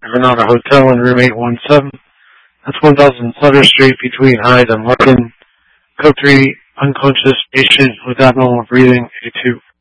Granada Hotel in room 817. That's 1000 Sutter Street between Hyde and Larkin. Code 3, unconscious patient with abnormal breathing, A2.